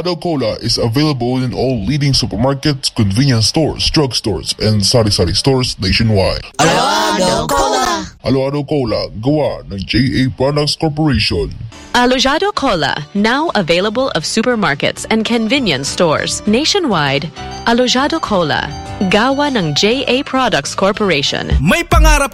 Alojado Cola is available in all leading supermarkets, convenience stores, drugstores, and sari-sari stores nationwide. Alojado Cola! Alojado Cola, gawa ng JA Products Corporation. Alojado Cola, now available of supermarkets and convenience stores nationwide. Alojado Cola, gawa ng JA Products Corporation. May pangarap